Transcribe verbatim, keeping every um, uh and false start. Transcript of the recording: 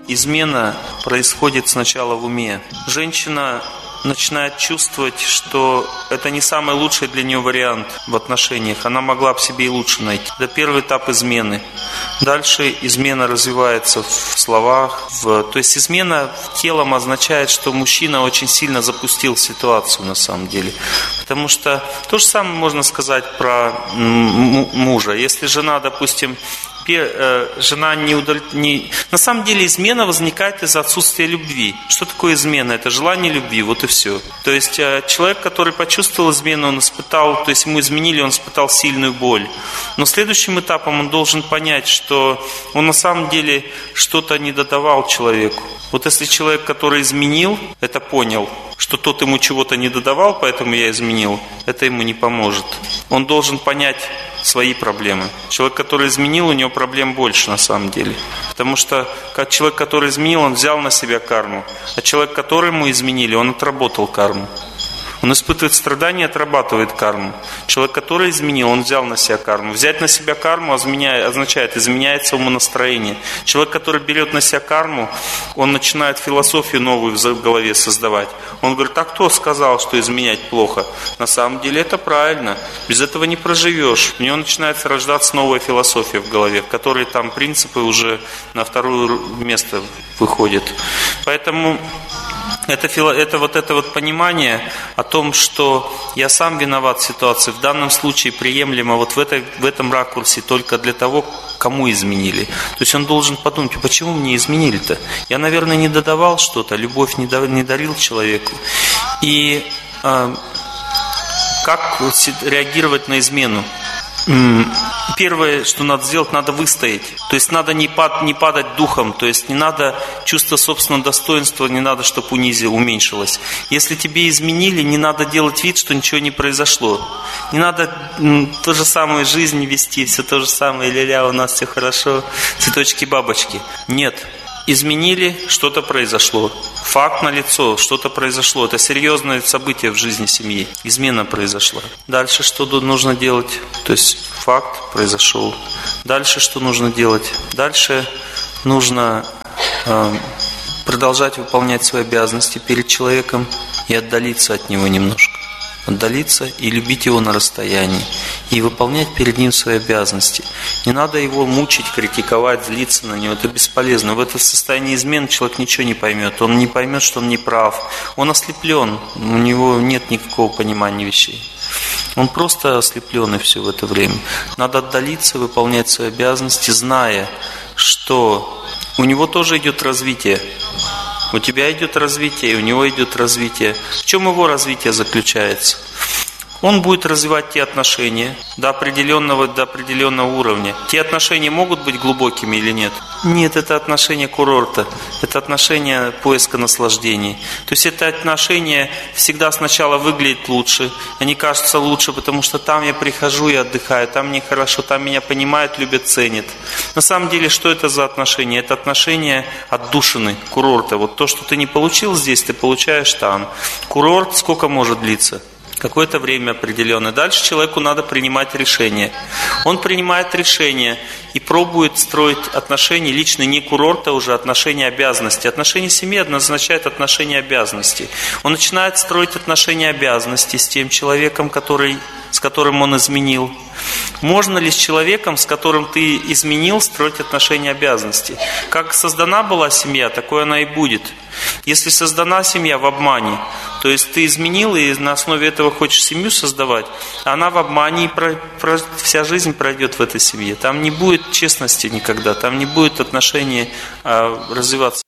измена происходит сначала в уме. Женщина начинает чувствовать, что это не самый лучший для нее вариант в отношениях. Она могла бы себе и лучше найти. Это первый этап измены. Дальше измена развивается в словах. В... То есть измена телом означает, что мужчина очень сильно запустил ситуацию на самом деле. Потому что то же самое можно сказать про мужа. Если жена, допустим, жена не удов... не... На самом деле измена возникает из-за отсутствия любви. Что такое измена? Это желание любви, вот и все. То есть человек, который почувствовал измену, он испытал, то есть ему изменили, он испытал сильную боль. Но следующим этапом он должен понять, что он на самом деле что-то не додавал человеку. Вот если человек, который изменил, это понял, что тот ему чего-то не додавал, поэтому я изменил, это ему не поможет. Он должен понять свои проблемы. Человек, который изменил, у него проблем больше на самом деле. Потому что как человек, который изменил, он взял на себя карму. А человек, которому изменили, он отработал карму. Он испытывает страдания, отрабатывает карму. Человек, который изменил, он взял на себя карму. Взять на себя карму означает, изменяется умонастроение. Человек, который берет на себя карму, он начинает философию новую в голове создавать. Он говорит, а кто сказал, что изменять плохо? На самом деле это правильно. Без этого не проживешь. У него начинается рождаться новая философия в голове, в которой там принципы уже на второе место выходят. Поэтому... Это, это вот это вот понимание о том, что я сам виноват в ситуации, в данном случае приемлемо вот в, этой, в этом ракурсе только для того, кому изменили. То есть он должен подумать, почему мне изменили-то? Я, наверное, не додавал что-то, любовь не, до, не дарил человеку. И э, как реагировать на измену? Первое, что надо сделать, надо выстоять. То есть надо не, пад, не падать духом. То есть не надо чувство собственного достоинства, не надо, чтобы унизило, уменьшилось. Если тебе изменили, не надо делать вид, что ничего не произошло. Не надо м, то же самое жизнь вести, все то же самое, ля-ля, у нас все хорошо, цветочки-бабочки. Нет. Изменили, что-то произошло. Факт налицо, что-то произошло. Это серьезное событие в жизни семьи. Измена произошла. Дальше что нужно делать? То есть факт произошел. Дальше что нужно делать? Дальше нужно э, продолжать выполнять свои обязанности перед человеком и отдалиться от него немножко. Отдалиться и любить его на расстоянии. И выполнять перед ним свои обязанности. Не надо его мучить, критиковать, злиться на него. Это бесполезно. В этом состоянии измены человек ничего не поймет. Он не поймет, что он не прав. Он ослеплен. У него нет никакого понимания вещей. Он просто ослеплен и все в это время. Надо отдалиться, выполнять свои обязанности, зная, что у него тоже идет развитие. У тебя идет развитие, и у него идет развитие. В чем его развитие заключается? Он будет развивать те отношения до определенного, до определенного уровня. Те отношения могут быть глубокими или нет? Нет, это отношения курорта, это отношения поиска наслаждений. То есть это отношения всегда сначала выглядят лучше, они кажутся лучше, потому что там я прихожу и отдыхаю, там мне хорошо, там меня понимают, любят, ценят. На самом деле, что это за отношения? Это отношения отдушины, курорта. Вот то, что ты не получил здесь, ты получаешь там. Курорт сколько может длиться? Какое-то время определенное. Дальше человеку надо принимать решение. Он принимает решение и пробует строить отношения личные, не курорта уже, отношения обязанностей. Отношения семьи означает отношения обязанностей. Он начинает строить отношения обязанностей с тем человеком, который, с которым он изменил. Можно ли с человеком, с которым ты изменил, строить отношения обязанностей? Как создана была семья, такой она и будет. Если создана семья в обмане, то есть ты изменил и на основе этого хочешь семью создавать, она в обмане, и про, про, вся жизнь пройдет в этой семье. Там не будет честности никогда, там не будет отношений а, развиваться.